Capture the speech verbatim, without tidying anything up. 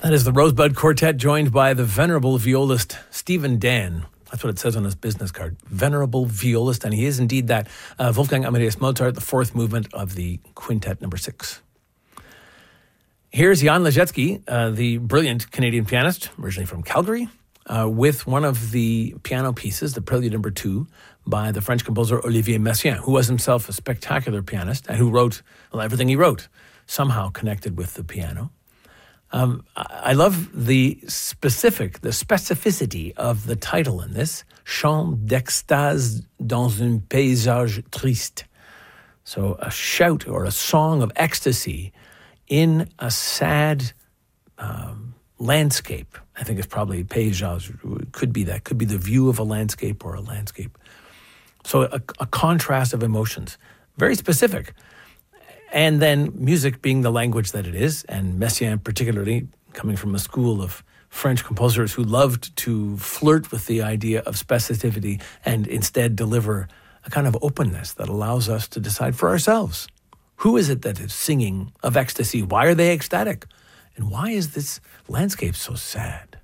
That is the Rosebud Quartet, joined by the venerable violist Stephen Dan. That's what it says on his business card. Venerable violist, and he is indeed that. Uh, Wolfgang Amadeus Mozart, the fourth movement of the Quintet number six. Here's Jan Ležecký, uh, the brilliant Canadian pianist, originally from Calgary, uh, with one of the piano pieces, the Prelude number two, by the French composer Olivier Messiaen, who was himself a spectacular pianist and who wrote, well, everything he wrote somehow connected with the piano. Um, I love the specific, the specificity of the title in this, Chant d'extase dans un paysage triste. So a shout or a song of ecstasy in a sad um, landscape. I think it's probably paysage, could be that, could be the view of a landscape or a landscape. So a, a contrast of emotions, very specific. And then music being the language that it is, and Messiaen particularly coming from a school of French composers who loved to flirt with the idea of specificity and instead deliver a kind of openness that allows us to decide for ourselves. Who is it that is singing of ecstasy? Why are they ecstatic? And why is this landscape so sad?